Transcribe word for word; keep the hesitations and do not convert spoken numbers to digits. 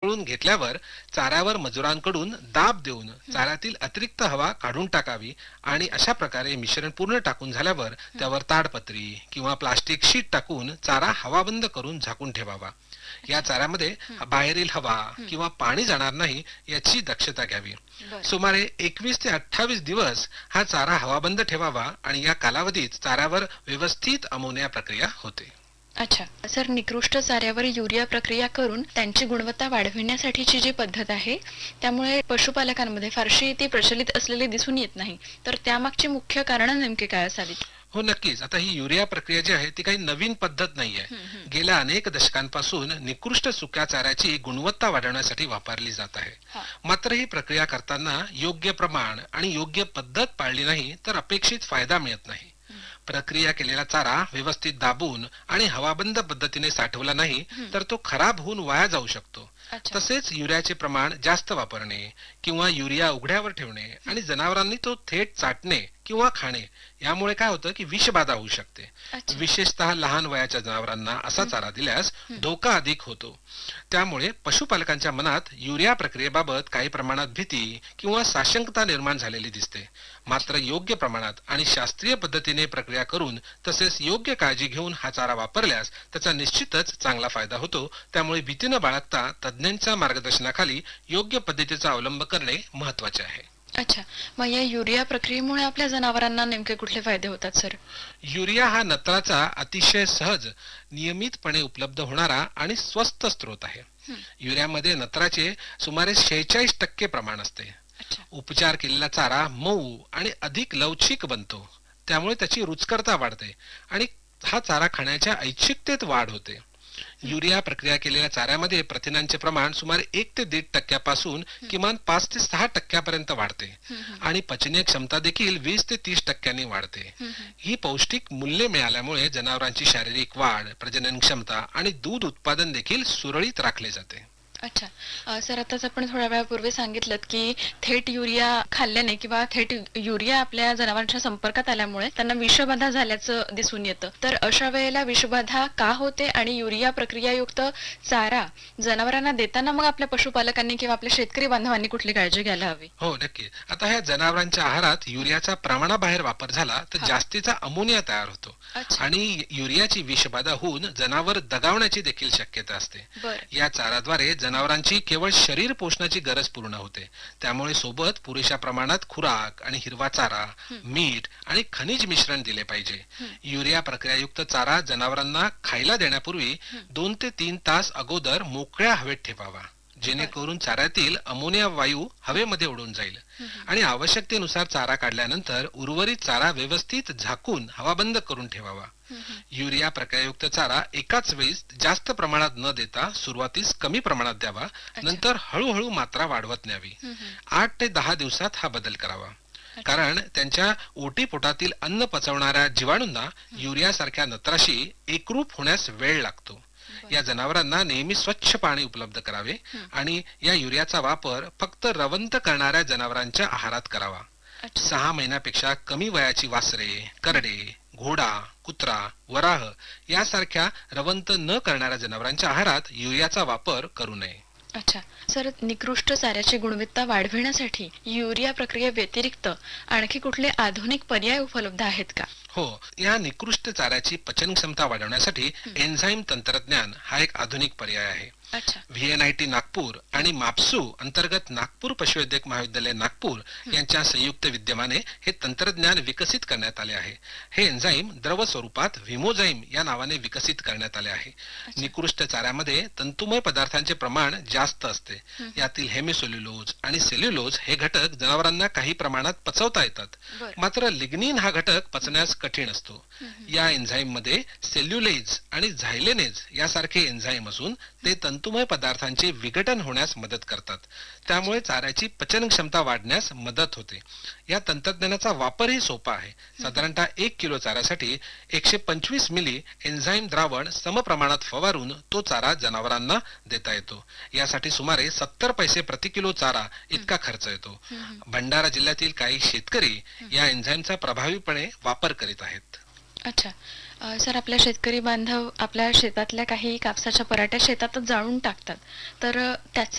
उकळून घेतल्यावर चाऱ्यावर मजुरांकडून दाब देऊन चाऱ्यातील अतिरिक्त हवा काढून टाकावी आणि अशा प्रकारे मिश्रण पूर्ण टाकून झाल्यावर त्यावर ताडपत्री किंवा प्लास्टिक शीट टाकून चारा हवाबंद करून झाकून ठेवावा. या चाऱ्यामध्ये बाहेरील हवा किंवा पाणी जाणार नाही याची दक्षता घ्यावी. सुमारे एकवीस ते अठ्ठावीस दिवस हा चारा हवाबंद ठेवावा आणि या कालावधीत चाऱ्यावर व्यवस्थित अमोनिया प्रक्रिया होते. अच्छा सर, निकृष्ट चाऱ्यावर युरिया प्रक्रिया करून त्यांची गुणवत्ता वाढविण्यासाठीची जी पद्धत आहे त्यामुळे पशुपालकांमध्ये फारशी ती प्रचलित असलेली दिसून येत नाही, तर त्यामागची मुख्य कारण नेमके काय असावीत? हो नक्कीच. आता ही युरिया प्रक्रिया जी आहे ती काही नवीन पद्धत नाहीये. गेल्या अनेक दशकांपासून निकृष्ट सुक्या चाऱ्याची गुणवत्ता वाढवण्यासाठी वापरली जात आहे. मात्र ही प्रक्रिया करताना योग्य प्रमाण आणि योग्य पद्धत पाळली नाही तर अपेक्षित फायदा मिळत नाही. प्रक्रिया केलेला चारा व्यवस्थित दाबून आणि हवाबंद पद्धतीने साठवला नाही तर तो खराब होऊन वाया जाऊ शकतो. तसेच युरियाचे प्रमाण जास्त वापरणे किंवा युरिया उघड्यावर ठेवणे आणि जनावरांनी तो थेट चाटणे किंवा खाणे यामुळे काय होतं की विषबाधा होऊ शकते. विशेषतः लहान वयाच्या जनावरांना असा चारा दिल्यास धोका अधिक होतो. त्यामुळे पशुपालकांच्या मनात युरिया प्रक्रियेबाबत काही प्रमाणात भीती किंवा साशंकता निर्माण झालेली दिसते. मात्र योग्य प्रमाणात आणि शास्त्रीय पद्धतीने प्रक्रिया करून तसेच योग्य काळजी घेऊन हा चारा वापरल्यास त्याचा निश्चितच चांगला फायदा होतो. त्यामुळे भीती न बाळगता तज्ञांच्या मार्गदर्शनाखाली योग्य पद्धतीचा अवलंब करणे महत्वाचे आहे. अच्छा, मग या युरिया प्रक्रियेमुळे आपल्या जनावरांना नेमके कुठले फायदे होतात सर? युरिया हा नत्राचा अतिशय सहज, नियमितपणे उपलब्ध होणारा आणि स्वस्त स्रोत आहे. युरियामध्ये नत्राचे सुमारे शेहेचाळीस टक्के प्रमाण असते. उपचार केलेला चारा मऊ आणि अधिक लवचिक बनतो, त्यामुळे त्याची रुचकरता वाढते आणि हा चारा खाण्याच्या ऐच्छिकतेत वाढ होते. युरिया प्रक्रिया केलेल्या चाऱ्यामध्ये प्रथिनांचे प्रमाण सुमारे एक ते दीड टक्क्यापासून किमान पाच ते सहा टक्क्यापर्यंत वाढते आणि पचनीय क्षमता देखील वीस ते तीस टक्क्यांनी वाढते. ही पौष्टिक मूल्ये मिळाल्यामुळे जनावरांची शारीरिक वाढ, प्रजनन क्षमता आणि दूध उत्पादन देखील सुरळीत राखले जाते. अच्छा सर, आताच आपण थोड्या वेळापूर्वी सांगितलं की थेट युरिया खाल्ल्याने किंवा थेट युरिया आपल्या जनावरांच्या संपर्कात आल्यामुळे त्यांना विषबाधा झाल्याचं दिसून येतं, तर अशा वेळेला विषबाधा का होते आणि युरिया प्रक्रियायुक्त चारा जनावरांना देताना मग आपल्या पशुपालकांनी किंवा आपल्या शेतकरी बांधवांनी कुठली काळजी घ्यायला हवी? हो नक्की. आता ह्या जनावरांच्या आहारात युरियाचा प्रमाणाबाहेर वापर झाला तर जास्तीचा अमोनिया तयार होतो आणि युरियाची विषबाधा होऊन जनावर दगावण्याची देखील शक्यता असते. या चाऱ्याद्वारे जनावरांची केवळ शरीर पोषणाची गरज पूर्ण होते. त्यामुळे सोबत पुरेशा प्रमाणात खुराक आणि हिरवा चारा, मीठ आणि खनिज मिश्रण दिले पाहिजे. युरिया प्रक्रियायुक्त चारा जनावरांना खायला देण्यापूर्वी दोन ते तीन तास अगोदर मोकळ्या हवेत ठेवावा, जेणेकरून चाऱ्यातील अमोनिया वायू हवेमध्ये उडून जाईल आणि आवश्यकतेनुसार चारा काढल्यानंतर उर्वरित चारा व्यवस्थित झाकून हवाबंद करून ठेवावा. युरिया प्रक्रियायुक्त चारा एकाच वेळी जास्त प्रमाणात न देता सुरुवातीस कमी प्रमाणात द्यावा, नंतर हळूहळू मात्रा वाढवत न्यावी. आठ ते दहा दिवसात हा बदल करावा, कारण त्यांच्या ओटी पोटातील अन्न पचवणाऱ्या जीवाणूंना युरिया सारख्या नत्राशी एकरूप होण्यास वेळ लागतो. या जनावरांना नेहमी स्वच्छ पाणी उपलब्ध करावे आणि या युरियाचा वापर फक्त रवंत करणाऱ्या जनावरांच्या आहारात करावा. सहा महिन्यापेक्षा कमी वयाची वासरे, करडे, घोडा, कुत्रा, वराह यासारख्या रवंत न करणाऱ्या जनावरांच्या आहारात युरियाचा वापर करू नये. अच्छा सर, निकृष्ट चाऱ्याची गुणवत्ता वाढविण्यासाठी युरिया प्रक्रिये व्यतिरिक्त आणखी कुठले आधुनिक पर्याय उपलब्ध आहेत का? हो, या निकृष्ट चाऱ्याची पचन क्षमता वाढवण्यासाठी एन्झाईम तंत्रज्ञान हा एक आधुनिक पर्याय आहे. V N I T Nagpur आणि माप्सू अंतर्गत नागपूर पशुवैद्यक महाविद्यालय नागपूर यांच्या संयुक्त विद्यमाने हे तंत्रज्ञान विकसित करण्यात आले आहे. हे एन्झाईम द्रव स्वरूपात व्हिमोझाईम या नावाने विकसित करण्यात आले आहे. निकृष्ट चाऱ्यामध्ये तंतुमय पदार्थांचे प्रमाण जास्त असते. यातील हेमिसोल्युलोज आणि सेल्युलोज हे घटक जनावरांना काही प्रमाणात पचवता येतात, मात्र लिग्निन हा घटक पचण्यास कठीण असतो. या एन्झाईम मध्ये सेल्युलेज आणि झायलेनेज यासारखे एन्झाईम असून ते तंतुमय पदार्थांचे विघटन होण्यास मदत करतात. त्यामुळे चाऱ्याची पचन क्षमता वाढण्यास मदत होते. या तंत्रज्ञानाचा वापरही सोपा आहे. साधारणतः एक किलो चाऱ्यासाठी एकशे पंचवीस मिली एन्झाईम द्रावण समप्रमाणात फवारून तो चारा जनावरांना देता येतो. यासाठी सुमारे सत्तर पैसे प्रति किलो चारा इतका खर्च येतो. भंडारा जिल्ह्यातील काही शेतकरी या एन्झाईमचा प्रभावीपणे वापर करीत आहेत. अच्छा सर, आपल्या शेतकरी बांधव आपल्या शेतातल्या काही कापसाच्या पराठ्या शेतातच जाळून टाकतात, तर त्याचा